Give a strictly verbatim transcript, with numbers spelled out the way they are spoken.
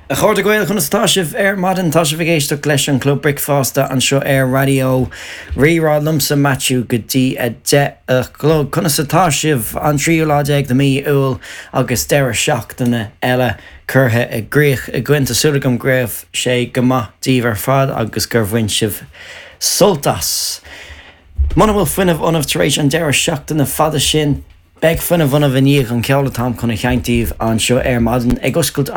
A chuirde goil chun táisih ar madan tá bh géisteach leis an Club Brickfasta an seo ar radio rirá lumsa matú gotí a de a glog chuna satá sibh an tríúláideag de mí úil agus deire seachtainna eile curtha a gréoch a gcuinte sulagam gréibh sé gomatíomh ar fad agus gur bhain sibh soltas. Mana bhfuil fuinmh anmh tar éis an deire seachtainna fada sin, beag fuinmh anmh a níomh an ceolatam chuna cheantaíomh an seo ar madan ag oscailt